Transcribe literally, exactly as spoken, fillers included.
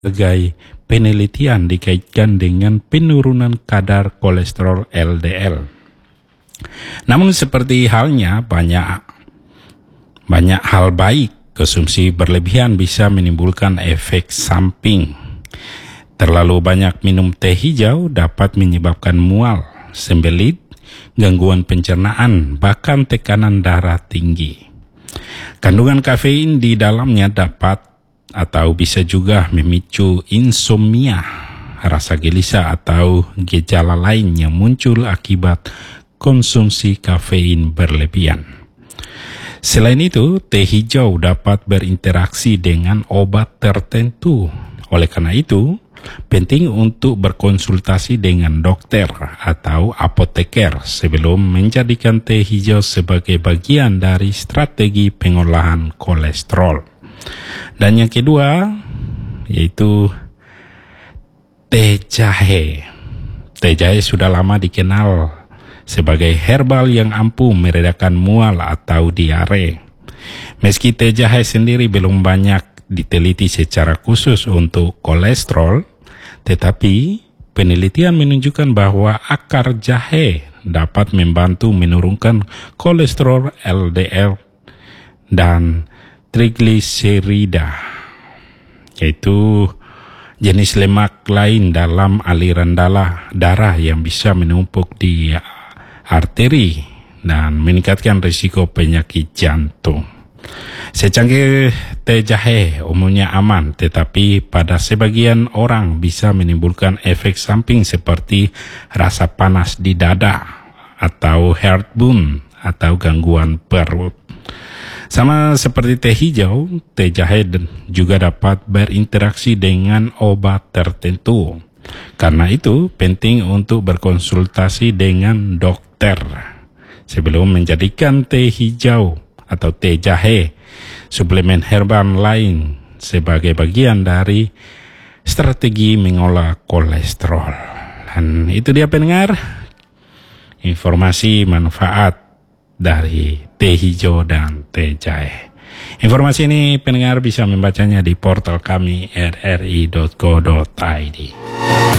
Sebagai penelitian dikaitkan dengan penurunan kadar kolesterol L D L. Namun seperti halnya banyak banyak hal baik, konsumsi berlebihan bisa menimbulkan efek samping. Terlalu banyak minum teh hijau dapat menyebabkan mual, sembelit, gangguan pencernaan, bahkan tekanan darah tinggi. Kandungan kafein di dalamnya dapat atau bisa juga memicu insomnia, rasa gelisah atau gejala lain yang muncul akibat konsumsi kafein berlebihan. Selain itu, teh hijau dapat berinteraksi dengan obat tertentu. Oleh karena itu, penting untuk berkonsultasi dengan dokter atau apoteker sebelum menjadikan teh hijau sebagai bagian dari strategi pengolahan kolesterol. Dan yang kedua, yaitu teh jahe. Teh jahe sudah lama dikenal sebagai herbal yang ampuh meredakan mual atau diare. Meski teh jahe sendiri belum banyak diteliti secara khusus untuk kolesterol, tetapi penelitian menunjukkan bahwa akar jahe dapat membantu menurunkan kolesterol L D L dan trigliserida, yaitu jenis lemak lain dalam aliran darah, darah yang bisa menumpuk di arteri dan meningkatkan risiko penyakit jantung. Secangkir teh jahe umumnya aman, tetapi pada sebagian orang bisa menimbulkan efek samping seperti rasa panas di dada atau heartburn atau gangguan perut. Sama seperti teh hijau, teh jahe juga dapat berinteraksi dengan obat tertentu. Karena itu, penting untuk berkonsultasi dengan dokter sebelum menjadikan teh hijau atau teh jahe, suplemen herbal lain sebagai bagian dari strategi mengolah kolesterol. Dan itu dia pendengar, informasi manfaat dari teh hijau dan teh jahe. Informasi ini pendengar bisa membacanya di portal kami r r i dot co dot i d.